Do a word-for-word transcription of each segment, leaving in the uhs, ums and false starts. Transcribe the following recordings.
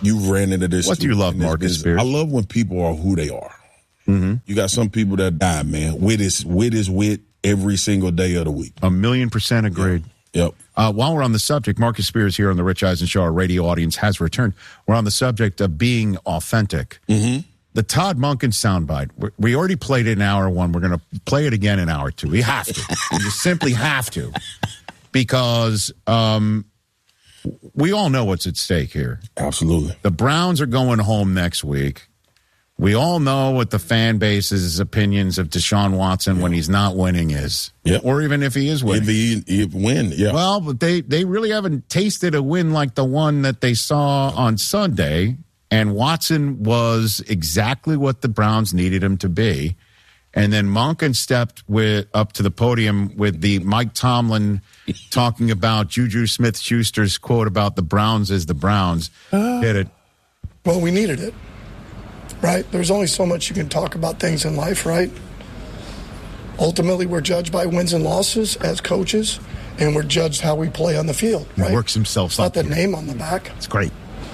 You ran into this. What do you love, Marcus business. Spears? I love when people are who they are. Mm-hmm. You got some people that die, man. Wit is wit is wit every single day of the week. A million percent agreed. Yep. yep. Uh, while we're on the subject, Marcus Spears here on the Rich Eisen Show, our radio audience has returned. We're on the subject of being authentic. Mm-hmm. The Todd Monken soundbite. We already played it in hour one. We're going to play it again in hour two. We have to. We just simply have to. Because um, we all know what's at stake here. Absolutely. The Browns are going home next week. We all know what the fan base's opinions of Deshaun Watson yeah. when he's not winning is. Yeah. Or even if he is winning. If he if win, yeah. Well, but they, they really haven't tasted a win like the one that they saw on Sunday. And Watson was exactly what the Browns needed him to be. And then Monken stepped with, up to the podium with the Mike Tomlin talking about Juju Smith-Schuster's quote about the Browns is the Browns. Uh, Hit it. Well, we needed it, right? There's only so much you can talk about things in life, right? Ultimately, we're judged by wins and losses as coaches, and we're judged how we play on the field, right? He works himself it's not up the here. name on the back. It's great.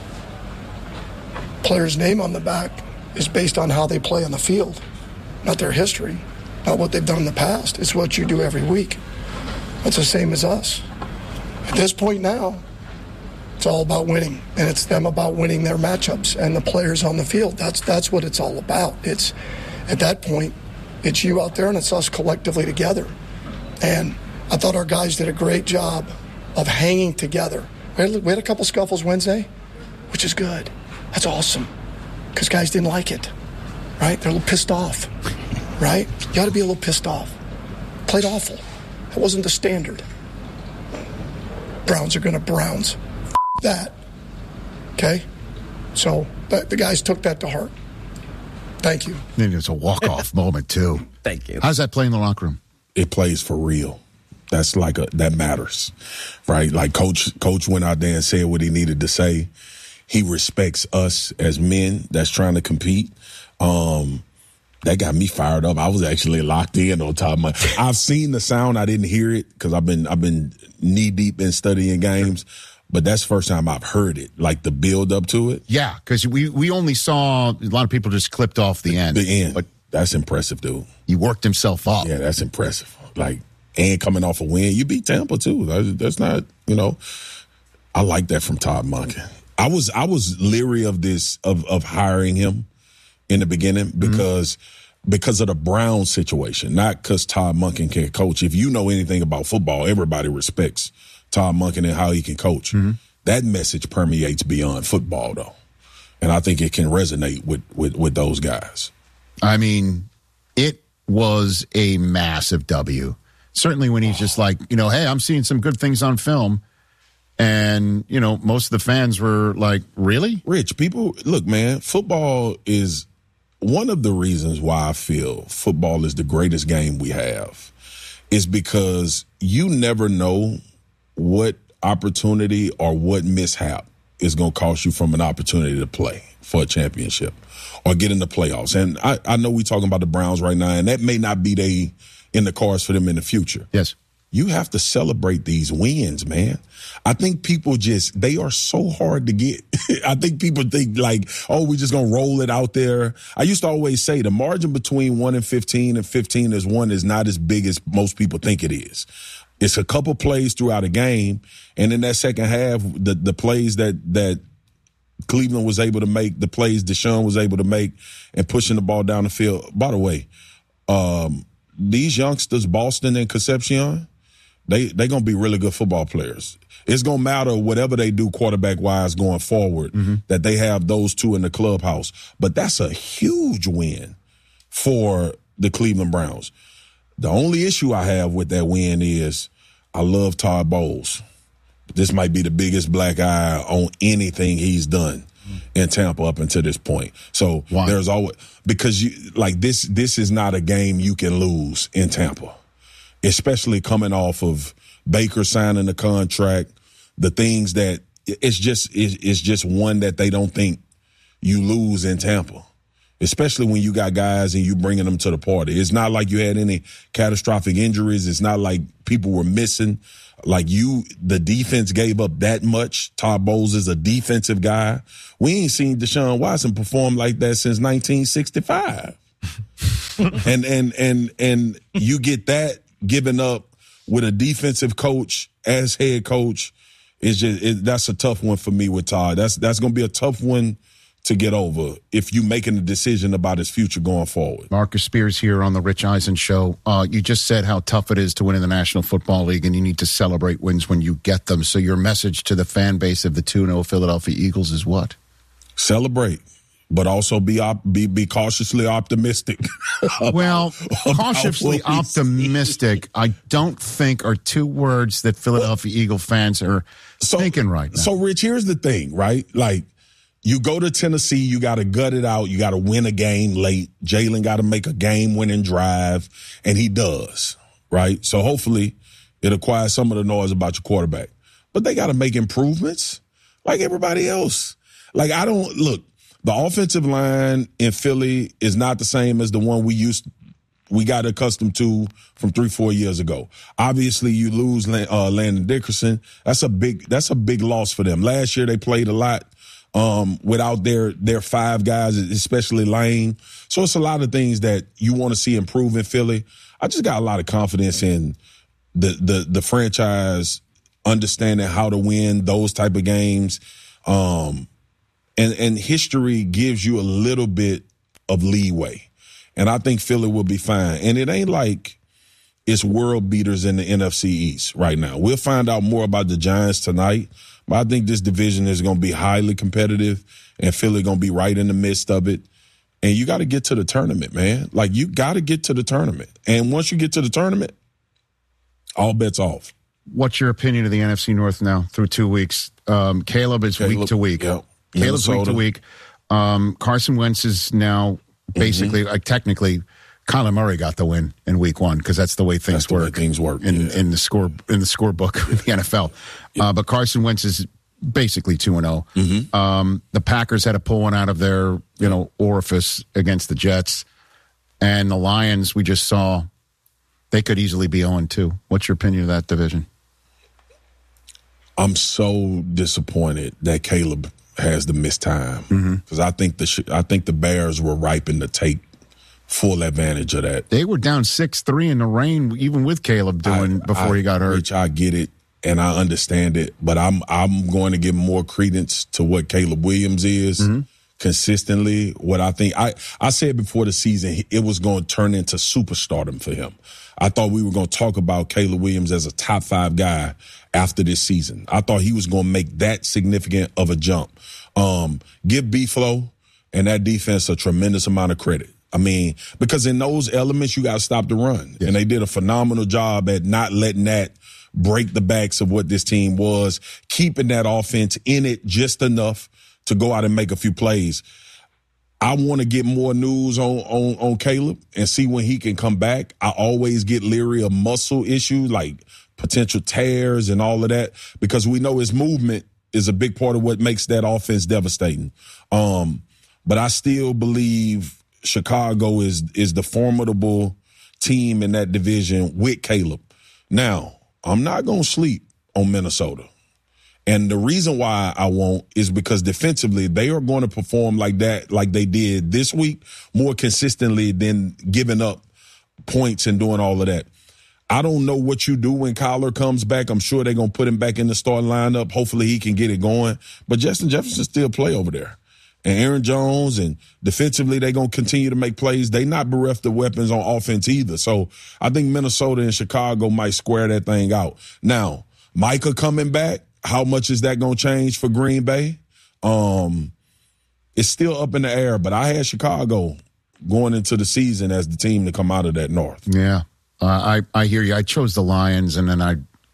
Player's name on the back is based on how they play on the field, not their history, not what they've done in the past. It's what you do every week. It's the same as us. At this point now, it's all about winning, and it's them about winning their matchups and the players on the field. That's that's what it's all about. It's at that point, it's you out there and it's us collectively together. And I thought our guys did a great job of hanging together. We had, we had a couple scuffles Wednesday, which is good. That's awesome, because guys didn't like it, right? They're a little pissed off, right? You got to be a little pissed off. Played awful. That wasn't the standard. Browns are going to Browns. F- that. Okay? So the, the guys took that to heart. Thank you. And it's a walk-off moment, too. Thank you. How's that play in the locker room? It plays for real. That's like a, that matters, right? Like coach, coach went out there and said what he needed to say. He respects us as men that's trying to compete. Um, that got me fired up. I was actually locked in on top of my. I've seen the sound. I didn't hear it because I've been I've been knee deep in studying games. But that's the first time I've heard it, like the build up to it. Yeah, because we, we only saw a lot of people just clipped off the end. The end. But that's impressive, dude. He worked himself up. Yeah, that's impressive. Like, and coming off a win, you beat Tampa too. That's, that's not, you know, I like that from Todd Monken. I was I was leery of this of of hiring him in the beginning because mm-hmm. because of the Brown situation, not because Todd Monken can coach. If you know anything about football, everybody respects Todd Monken and how he can coach. Mm-hmm. That message permeates beyond football, though, and I think it can resonate with with, with those guys. I mean, it was a massive W. Certainly when he's just like, you know, hey, I'm seeing some good things on film. And, you know, most of the fans were like, really? Rich, people, look, man, football is one of the reasons why I feel football is the greatest game we have is because you never know what opportunity or what mishap is going to cost you from an opportunity to play for a championship or get in the playoffs. And I, I know we're talking about the Browns right now, and that may not be they in the cards for them in the future. Yes. You have to celebrate these wins, man. I think people just, they are so hard to get. I think people think like, oh, we're just going to roll it out there. I used to always say the margin between one and fifteen and fifteen is one is not as big as most people think it is. It's a couple plays throughout a game. And in that second half, the, the plays that, that Cleveland was able to make, the plays Deshaun was able to make and pushing the ball down the field. By the way, um, these youngsters, Boston and Concepcion, They they gonna be really good football players. It's gonna matter whatever they do quarterback wise going forward mm-hmm. that they have those two in the clubhouse. But that's a huge win for the Cleveland Browns. The only issue I have with that win is I love Todd Bowles. This might be the biggest black eye on anything he's done in Tampa up until this point. So Why? There's always because you like this. This is not a game you can lose in Tampa. Especially coming off of Baker signing the contract, the things that it's just it's just one that they don't think you lose in Tampa. especially when you got guys and you bringing them to the party. It's not like you had any catastrophic injuries. It's not like people were missing. Like you, the defense gave up that much. Todd Bowles is a defensive guy. We ain't seen Deshaun Watson perform like that since nineteen sixty-five. and and and and you get that given up with a defensive coach as head coach. It's just it, that's a tough one for me with Todd. That's that's going to be a tough one to get over if you making a decision about his future going forward. Marcus Spears here on the Rich Eisen Show. Uh, you just said how tough it is to win in the National Football League, and you need to celebrate wins when you get them. So your message to the fan base of the two and oh Philadelphia Eagles is what? Celebrate, but also be op- be be cautiously optimistic. about, Well, cautiously about optimistic, I don't think are two words that Philadelphia Eagle fans are so, thinking right now. So, Rich, here's the thing, right? Like, you go to Tennessee, you got to gut it out. You got to win a game late. Jalen got to make a game-winning drive, and he does, right? So hopefully it acquires some of the noise about your quarterback. But they got to make improvements like everybody else. Like, I don't – look, the offensive line in Philly is not the same as the one we used we got accustomed to from three, four years ago. Obviously, you lose uh, Landon Dickerson. That's a big that's a big loss for them. Last year they played a lot. Um, without their their five guys, especially Lane. So it's a lot of things that you want to see improve in Philly. I just got a lot of confidence in the the the franchise understanding how to win those type of games. Um, and, and history gives you a little bit of leeway. And I think Philly will be fine. And it ain't like it's world beaters in the N F C East right now. We'll find out more about the Giants tonight. But I think this division is going to be highly competitive, and Philly going to be right in the midst of it. And you got to get to the tournament, man. Like, you got to get to the tournament. And once you get to the tournament, all bets off. What's your opinion of the N F C North now through two weeks? Um, Caleb is Caleb, week to week. Yeah. Caleb's Minnesota. week to week. Um, Carson Wentz is now basically, mm-hmm. like, technically, Kyler Murray got the win in week one because that's the way things that's work. The way things work in, yeah. in the score in the scorebook of the N F L. Yeah. Uh, but Carson Wentz is basically two and zero. Mm-hmm. Um, the Packers had to pull one out of their you know orifice against the Jets, and the Lions we just saw they could easily be zero and two. What's your opinion of that division? I'm so disappointed that Caleb has the missed time because mm-hmm. I think the I think the Bears were ripened to take full advantage of that. They were down six three in the rain, even with Caleb doing I, before I, he got hurt. Which I get it and I understand it, but I'm I'm going to give more credence to what Caleb Williams is mm-hmm. consistently. What I think I I said before the season, it was going to turn into superstardom for him. I thought we were going to talk about Caleb Williams as a top five guy after this season. I thought he was going to make that significant of a jump. Um, give B-Flow and that defense a tremendous amount of credit. I mean, because in those elements, you got to stop the run. Yes. And they did a phenomenal job at not letting that break the backs of what this team was, keeping that offense in it just enough to go out and make a few plays. I want to get more news on, on, on Caleb and see when he can come back. I always get leery of muscle issues like potential tears and all of that because we know his movement is a big part of what makes that offense devastating. Um, but I still believe Chicago is is the formidable team in that division with Caleb. Now, I'm not going to sleep on Minnesota. And the reason why I won't is because defensively, they are going to perform like that, like they did this week, more consistently than giving up points and doing all of that. I don't know what you do when Kyler comes back. I'm sure they're going to put him back in the starting lineup. Hopefully he can get it going. But Justin Jefferson still play over there. And Aaron Jones, and defensively, they're going to continue to make plays. They not bereft of weapons on offense either. So I think Minnesota and Chicago might square that thing out. Now, Micah coming back, how much is that going to change for Green Bay? Um, it's still up in the air, but I had Chicago going into the season as the team to come out of that North. Yeah, uh, I, I hear you. I chose the Lions, and then I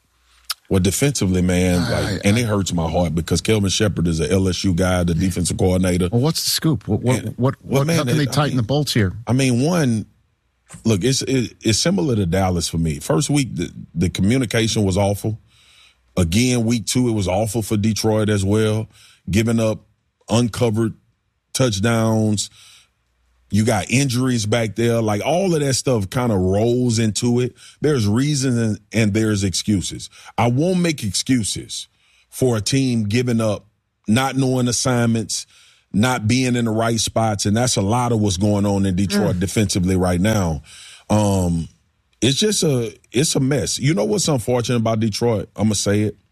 – Well, defensively, man, like, I, I, and it hurts my heart because Kelvin Shepherd is an L S U guy, the defensive coordinator. Well, what's the scoop? What, what, and, what, well, what man, how can they it, tighten I mean, the bolts here? I mean, one, look, it's it, it's similar to Dallas for me. First week, the, the communication was awful. Again, week two, it was awful for Detroit as well, giving up uncovered touchdowns. You got injuries back there. Like, all of that stuff kind of rolls into it. There's reasons and, and there's excuses. I won't make excuses for a team giving up, not knowing assignments, not being in the right spots, and that's a lot of what's going on in Detroit mm. defensively right now. Um, it's just a it's a mess. You know what's unfortunate about Detroit? I'm gonna say it.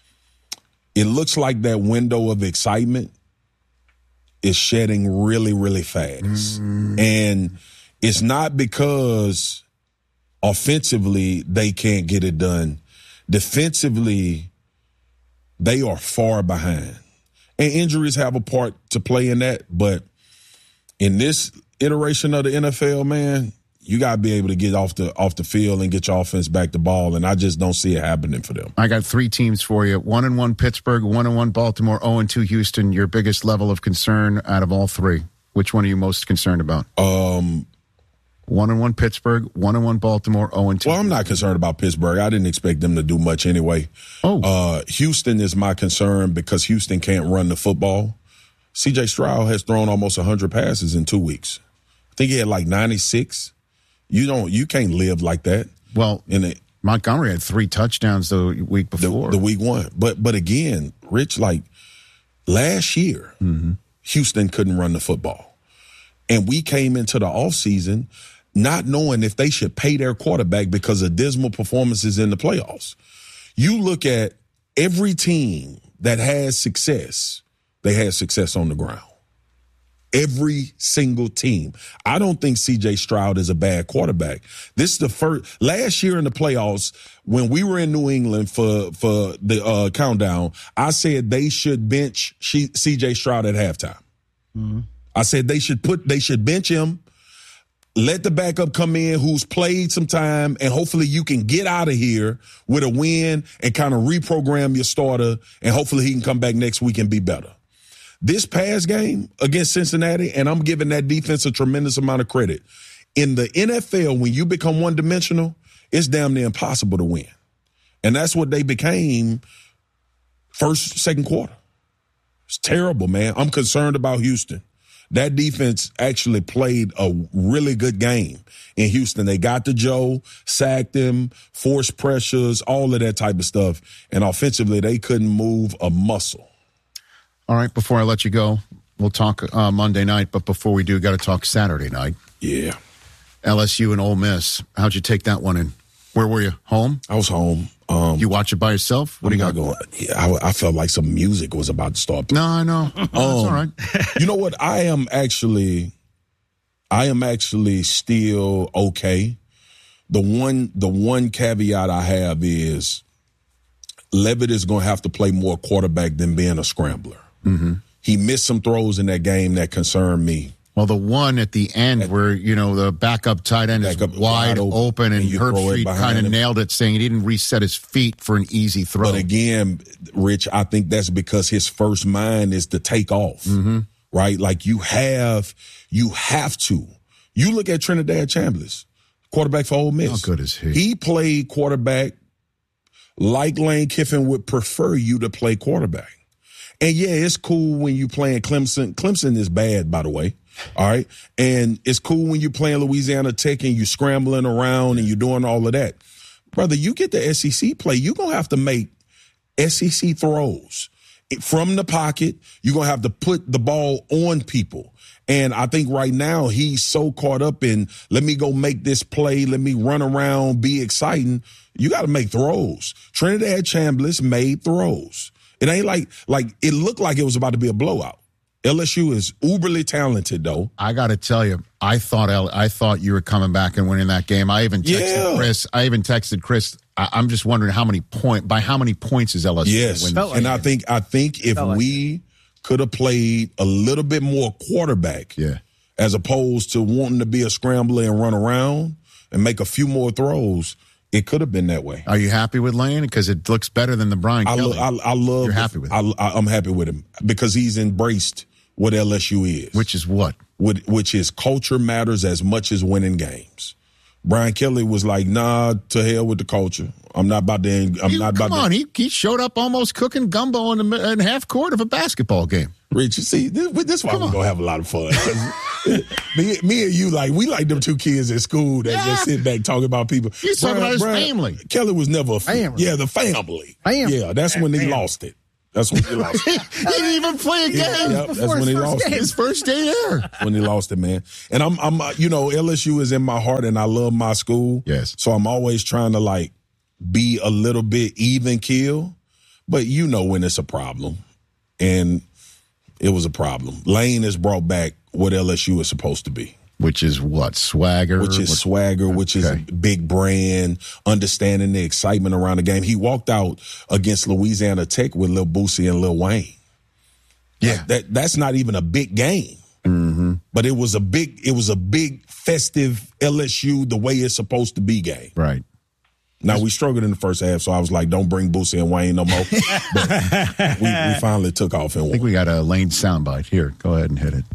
It looks like that window of excitement is shedding really, really fast, mm. and it's not because offensively they can't get it done. Defensively, they are far behind. And injuries have a part to play in that. But in this iteration of the N F L, man, you got to be able to get off the off the field and get your offense back the ball. And I just don't see it happening for them. I got three teams for you. One and one Pittsburgh, one and one Baltimore, oh and two Houston. Your biggest level of concern out of all three. Which one are you most concerned about? Um, one and one Pittsburgh, one and one Baltimore, oh and two. Well, I'm not concerned about Pittsburgh. I didn't expect them to do much anyway. Oh. Uh, Houston is my concern because Houston can't run the football. C J Stroud has thrown almost one hundred passes in two weeks. I think he had like ninety-six. You don't, you can't live like that. Well, in the, Montgomery had three touchdowns the week before. The, the week one. But, but again, Rich, like last year, mm-hmm. Houston couldn't run the football. And we came into the offseason not knowing if they should pay their quarterback because of dismal performances in the playoffs. You look at every team that has success, they had success on the ground. Every single team. I don't think C J Stroud is a bad quarterback. This is the first, last year in the playoffs, when we were in New England for, for the uh, countdown, I said they should bench C J Stroud at halftime. Mm-hmm. I said they should put, they should bench him. Let the backup come in who's played some time, and hopefully you can get out of here with a win and kind of reprogram your starter, and hopefully he can come back next week and be better. This past game against Cincinnati, and I'm giving that defense a tremendous amount of credit. In the N F L, when you become one-dimensional, it's damn near impossible to win. And that's what they became first, second quarter. It's terrible, man. I'm concerned about Houston. That defense actually played a really good game in Houston. They got to Joe, sacked him, forced pressures, all of that type of stuff. And offensively, they couldn't move a muscle. All right, before I let you go, we'll talk uh, Monday night. But before we do, got to talk Saturday night. Yeah. L S U and Ole Miss. How'd you take that one in? Where were you? Home? I was home. Um, you watch it by yourself? What I'm do you got going? Yeah, I, I felt like some music was about to start. No, I know. That's um, all right. You know what? I am actually, I am actually still okay. The one, the one caveat I have is Levitt is going to have to play more quarterback than being a scrambler. Mm-hmm. He missed some throws in that game that concerned me. Well, the one at the end at, where, you know, the backup tight end is wide, wide open, open and, and Herbstreit kind of nailed it, saying he didn't reset his feet for an easy throw. But again, Rich, I think that's because his first mind is to take off, mm-hmm. right? Like you have, you have to. You look at Trinidad Chambliss, quarterback for Ole Miss. How good is he? He played quarterback like Lane Kiffin would prefer you to play quarterback. And yeah, it's cool when you playing Clemson. Clemson is bad, by the way. All right. And it's cool when you're playing Louisiana Tech and you're scrambling around and you're doing all of that. Brother, you get the S E C play, you're going to have to make S E C throws from the pocket. You're going to have to put the ball on people. And I think right now he's so caught up in, let me go make this play, let me run around, be exciting. You got to make throws. Trinidad Chambliss made throws. It ain't like, like it looked like it was about to be a blowout. L S U is uberly talented, though. I got to tell you, I thought L- I thought you were coming back and winning that game. I even texted yeah. Chris. I even texted Chris. I- I'm just wondering how many point by how many points is L S U yes. win? Yes, and I think I think if like we it. could have played a little bit more quarterback, yeah. as opposed to wanting to be a scrambler and run around and make a few more throws, it could have been that way. Are you happy with Lane? Because it looks better than the Brian I Kelly. Lo- I, I love. You're happy with him. I, I'm happy with him because he's embraced what L S U is. Which is what? Which, which is culture matters as much as winning games. Brian Kelly was like, nah, to hell with the culture. I'm not about to. I'm you, not come about on, to. he, he showed up almost cooking gumbo in the in half court of a basketball game. Rich, you see, this, this is why we're going to have a lot of fun. me, me and you, like, we like them two kids at school that Yeah. just sit back talking about people. He's talking about his Brad, family. Kelly was never a Family. Yeah, the family. Family. Yeah, that's when he Family. lost it. That's when he lost he it. didn't even play a game. Yeah, yep, that's before when his he first lost game. it. His first day there. When he lost it, man. And I'm, I'm, uh, you know, L S U is in my heart, and I love my school. Yes. So I'm always trying to like be a little bit even keel, but you know when it's a problem, and it was a problem. Lane has brought back what L S U is supposed to be. Which is what? Swagger? Which is What- swagger, which is a Okay. big brand, understanding the excitement around the game. He walked out against Louisiana Tech with Lil Boosie and Lil Wayne. Yeah. That that's not even a big game. Mm-hmm. But it was a big it was a big festive L S U the way it's supposed to be game. Right. Now we struggled in the first half, so I was like, don't bring Boosie and Wayne no more. But we, we finally took off and I think won. we got a Lane soundbite. Here, go ahead and hit it.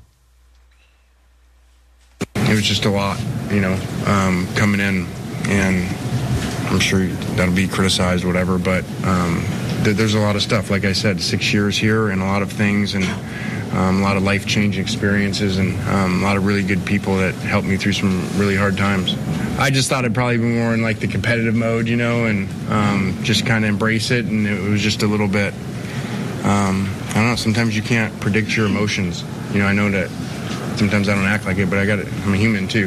It was just a lot, you know, um, coming in, and I'm sure that'll be criticized, whatever, but um, th- there's a lot of stuff. Like I said, six years here and a lot of things, and um, a lot of life-changing experiences, and um, a lot of really good people that helped me through some really hard times. I just thought I'd probably be more in like the competitive mode, you know, and um, just kind of embrace it, and it was just a little bit, um, I don't know, sometimes you can't predict your emotions. You know, I know that sometimes I don't act like it, but I got it. I'm a human too.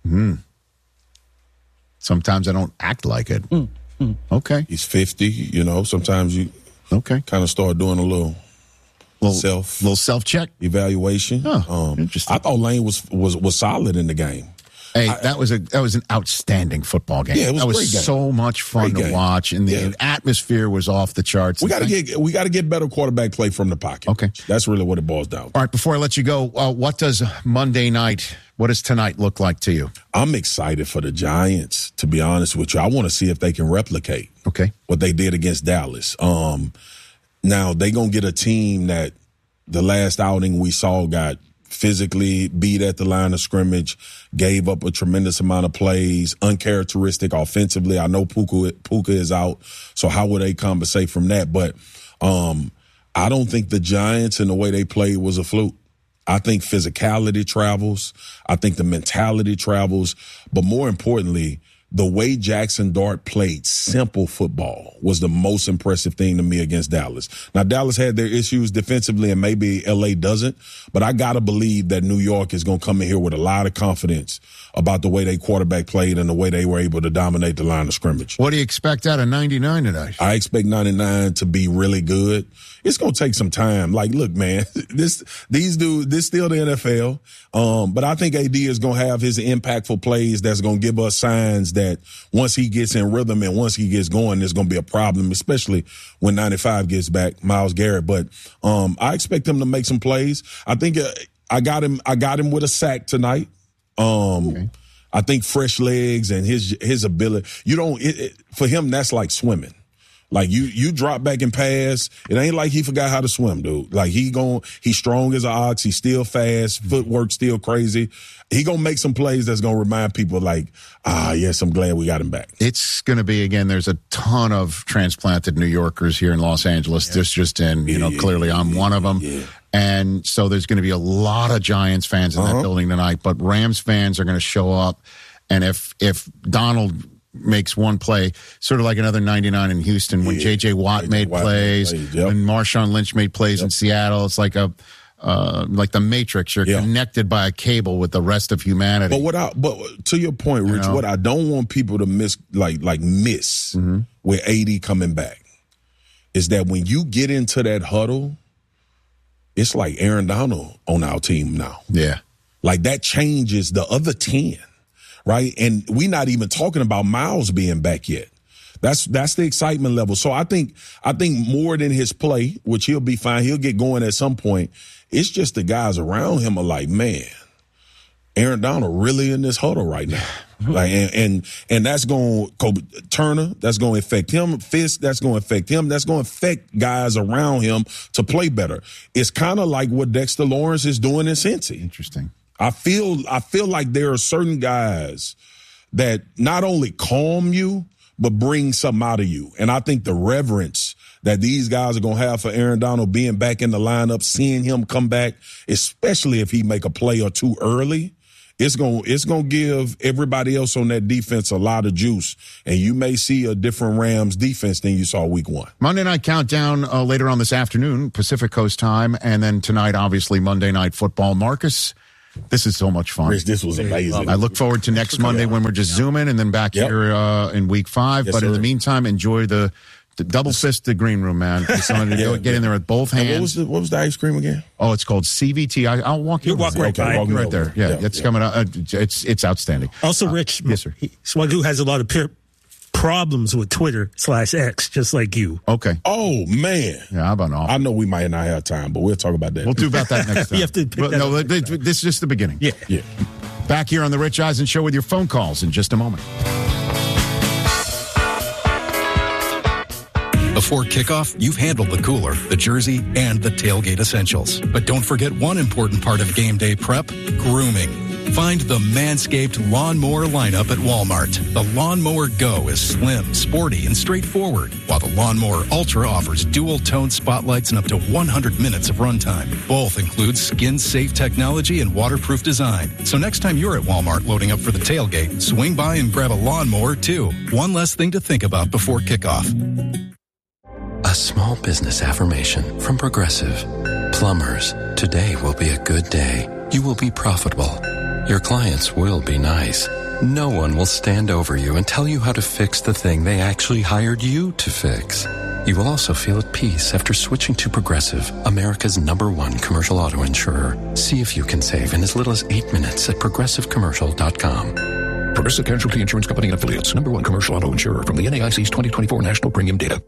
Sometimes I don't act like it. Okay. He's fifty, you know, sometimes you Okay. kind of start doing a little Little self little self check. evaluation. Oh, um, interesting. I thought Lane was was was solid in the game. Hey, that was a that was an outstanding football game. Yeah, it was that a was great game. so much fun Great to game. watch, and the Yeah. atmosphere was off the charts. We got to get we got to get better quarterback play from the pocket. Okay. That's really what it boils down to. All right, before I let you go, uh, what does Monday night, what does tonight look like to you? I'm excited for the Giants, to be honest with you. I want to see if they can replicate Okay. what they did against Dallas. Um, now, they going to get a team that the last outing we saw got physically beat at the line of scrimmage, gave up a tremendous amount of plays, uncharacteristic offensively. I know Puka, Puka is out, so how will they compensate from that? But um, I don't think the Giants and the way they played was a fluke. I think physicality travels. I think the mentality travels. But more importantly, the way Jackson Dart played simple football was the most impressive thing to me against Dallas. Now, Dallas had their issues defensively, and maybe L A doesn't, but I got to believe that New York is going to come in here with a lot of confidence about the way they quarterback played and the way they were able to dominate the line of scrimmage. What do you expect out of ninety-nine tonight? I expect ninety-nine to be really good. It's going to take some time. Like, look, man, this, these dudes, this still the N F L. Um, but I think A D is going to have his impactful plays that's going to give us signs that once he gets in rhythm and once he gets going, there's going to be a problem, especially when ninety-five gets back, Myles Garrett. But, um, I expect him to make some plays. I think uh, I got him, I got him with a sack tonight. Um, okay. I think fresh legs and his, his ability, you don't, it, it, for him, that's like swimming. Like you, you drop back and pass. It ain't like he forgot how to swim, dude. Like he gon' he's strong as an ox. He's still fast. Footwork still crazy. He gonna make some plays that's gonna remind people like, ah, yes, I'm glad we got him back. It's going to be, again, there's a ton of transplanted New Yorkers here in Los Angeles. Yeah. This just in, you yeah, know, yeah, clearly yeah, I'm yeah, one of them. Yeah. And so there's going to be a lot of Giants fans in uh-huh. that building tonight, but Rams fans are going to show up. And if, if Donald makes one play, sort of like another ninety-nine in Houston when yeah. J J Watt J J made Watt plays, made plays yep. when Marshawn Lynch made plays yep. in Seattle. It's like a uh, like the Matrix. You're yeah. connected by a cable with the rest of humanity. But what I, but to your point, Rich, you know? what I don't want people to miss, like like miss mm-hmm. with A D coming back, is that when you get into that huddle, it's like Aaron Donald on our team now. Yeah, like that changes the other ten. Right. And we're not even talking about Myles being back yet. That's that's the excitement level. So I think I think more than his play, which he'll be fine, he'll get going at some point. It's just the guys around him are like, man, Aaron Donald really in this huddle right now. Like and and, and that's going Kobe Turner, that's going to affect him. Fisk, that's going to affect him. That's going to affect guys around him to play better. It's kind of like what Dexter Lawrence is doing in Cincy. Interesting. I feel I feel like there are certain guys that not only calm you, but bring something out of you. And I think the reverence that these guys are going to have for Aaron Donald being back in the lineup, seeing him come back, especially if he make a play or two early, it's going it's going to give everybody else on that defense a lot of juice. And you may see a different Rams defense than you saw week one. Monday Night Countdown uh, later on this afternoon, Pacific Coast time. And then tonight, obviously, Monday Night Football. Marcus, this is so much fun. Rich, this was amazing. I look forward to next Monday when we're just zooming and then back yep. here uh, in week five. Yes, but sir. In the meantime, enjoy the, the double fist the green room, man. Just wanted to yeah, go, get yeah. in there with both hands. What was, the, what was the ice cream again? Oh, it's called C V T. I, I'll walk you. Walk right, okay, walk right there. Yeah, yeah it's yeah. coming out. Uh, it's it's outstanding. Also, Rich, uh, yes, sir. Swagoo has a lot of peer problems with Twitter slash X, just like you. Okay. Oh, man. Yeah, how about all? I know we might not have time, but we'll talk about that. We'll do about that next time. You have to pick well, that no, up this, this is just the beginning. Yeah. Yeah. Back here on the Rich Eisen Show with your phone calls in just a moment. Before kickoff, you've handled the cooler, the jersey, and the tailgate essentials. But don't forget one important part of game day prep, grooming. Find the Manscaped Lawnmower lineup at Walmart. The Lawnmower Go is slim, sporty, and straightforward, while the Lawnmower Ultra offers dual-tone spotlights and up to one hundred minutes of runtime. Both include skin-safe technology and waterproof design. So next time you're at Walmart loading up for the tailgate, swing by and grab a lawnmower, too. One less thing to think about before kickoff. A small business affirmation from Progressive. Plumbers, today will be a good day. You will be profitable. Your clients will be nice. No one will stand over you and tell you how to fix the thing they actually hired you to fix. You will also feel at peace after switching to Progressive, America's number one commercial auto insurer. See if you can save in as little as eight minutes at progressive commercial dot com. Progressive Casualty Insurance Company and Affiliates, number one commercial auto insurer from the N A I C's twenty twenty-four National Premium Data.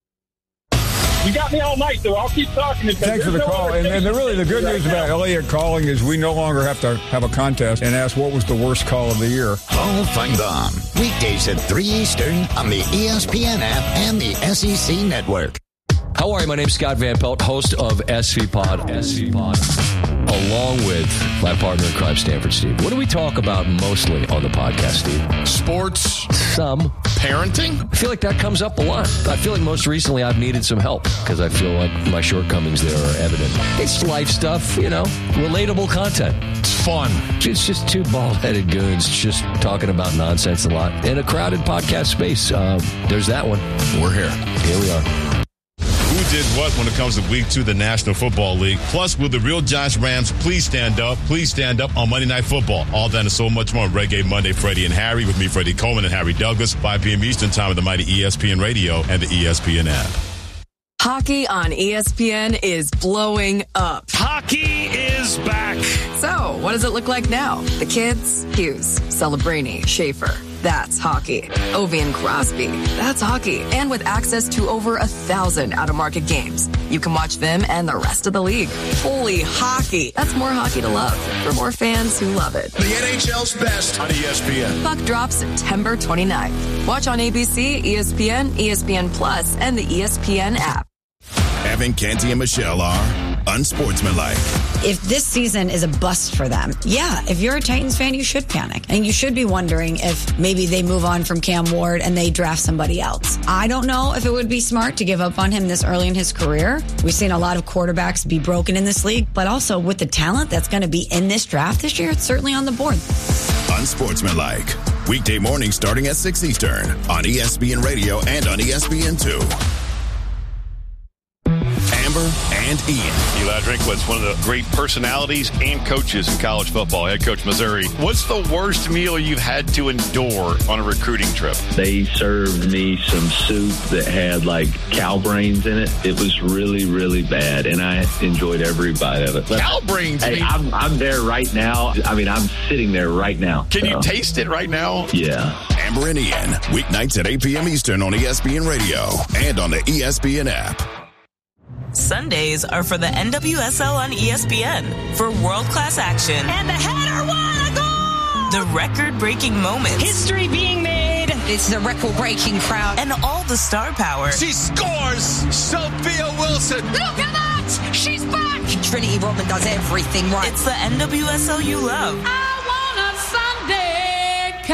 You got me all night, though. I'll keep talking. Thanks for the no call. And, and the, really, the good right news now. about Elliott calling is we no longer have to have a contest and ask what was the worst call of the year. Paul Feinbaum, weekdays at three Eastern on the E S P N app and the S E C Network. How are you? My name's Scott Van Pelt, host of S V Pod, S V Pod, along with my partner in crime, Stanford Steve. What do we talk about mostly on the podcast, Steve? Sports. Some. Parenting. I feel like that comes up a lot. I feel like most recently I've needed some help because I feel like my shortcomings there are evident. It's life stuff, you know, relatable content. It's fun. It's just two bald-headed goons just talking about nonsense a lot in a crowded podcast space. Uh, there's that one. We're here. Here we are. Who did what when it comes to week two of the National Football League? Plus, will the real Giants Rams please stand up? Please stand up on Monday Night Football. All that and so much more on Reggae Monday. Freddie and Harry with me, Freddie Coleman and Harry Douglas. five p.m. Eastern time with the mighty E S P N Radio and the E S P N app. Hockey on E S P N is blowing up. Hockey is back. So, what does it look like now? The kids? Hughes, Celebrini, Schaefer. That's hockey. Ovi and Crosby. That's hockey. And with access to over a thousand out-of-market games, you can watch them and the rest of the league. Holy hockey. That's more hockey to love for more fans who love it. The N H L's best on E S P N. Puck drops September twenty-ninth. Watch on A B C, E S P N, E S P N Plus, and the E S P N app. Evan, Canty, and Michelle are unsportsmanlike. If this season is a bust for them, yeah, if you're a Titans fan, you should panic. And you should be wondering if maybe they move on from Cam Ward and they draft somebody else. I don't know if it would be smart to give up on him this early in his career. We've seen a lot of quarterbacks be broken in this league, but also with the talent that's going to be in this draft this year, it's certainly on the board. Unsportsmanlike. Weekday mornings starting at six Eastern on E S P N Radio and on E S P N two. Amber and Ian. Eli Drinkwitz, one of the great personalities and coaches in college football, head coach Missouri. What's the worst meal you've had to endure on a recruiting trip? They served me some soup that had like cow brains in it. It was really, really bad, and I enjoyed every bite of it. But, cow brains? Hey, I'm, I'm there right now. I mean, I'm sitting there right now. Can so. you taste it right now? Yeah. Amber and Ian, weeknights at eight p.m. Eastern on E S P N Radio and on the E S P N app. Sundays are for the N W S L on E S P N for world-class action. And the header won a goal! The record-breaking moments. History being made. It's the record-breaking crowd. And all the star power. She scores! Sophia Wilson! Look at that! She's back! Trinity Rodman does everything right. It's the N W S L you love. I want a Sunday kind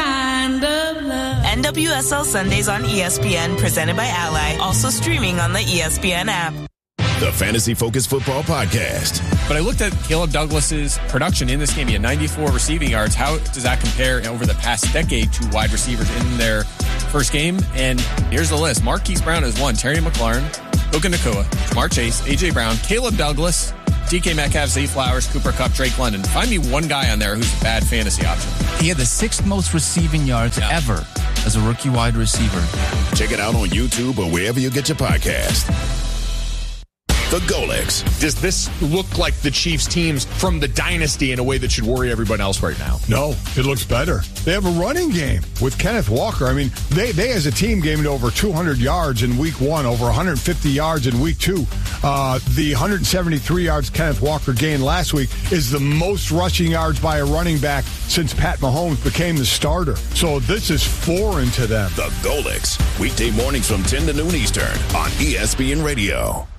kind of love. N W S L Sundays on E S P N, presented by Ally. Also streaming on the E S P N app. The Fantasy Focus Football Podcast. But I looked at Caleb Douglas's production in this game. He had ninety-four receiving yards. How does that compare over the past decade to wide receivers in their first game? And here's the list. Marquise Brown has one. Terry McLaurin, Puka Nacua, Jamar Chase, A J Brown, Caleb Douglas, D K Metcalf, Zay Flowers, Cooper Kupp, Drake London. Find me one guy on there who's a bad fantasy option. He had the sixth most receiving yards yeah. ever as a rookie wide receiver. Check it out on YouTube or wherever you get your podcast. The Golix. Does this look like the Chiefs teams from the dynasty in a way that should worry everyone else right now? No, it looks better. They have a running game with Kenneth Walker. I mean, they, they as a team gained over two hundred yards in week one, over one hundred fifty yards in week two. Uh, the one hundred seventy-three yards Kenneth Walker gained last week is the most rushing yards by a running back since Pat Mahomes became the starter. So this is foreign to them. The Golix. Weekday mornings from ten to noon Eastern on E S P N Radio.